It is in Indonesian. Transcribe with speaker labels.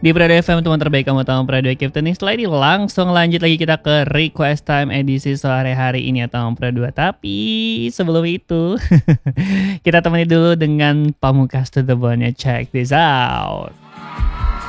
Speaker 1: Di Prado FM teman terbaik kamu tahu Prado Keep Tuning. Setelah ini langsung lanjut lagi kita ke request time edisi sore hari ini ya tahun Prado 2. Tapi sebelum itu kita temani dulu dengan Pamungkas to the Bone-nya. Check this out.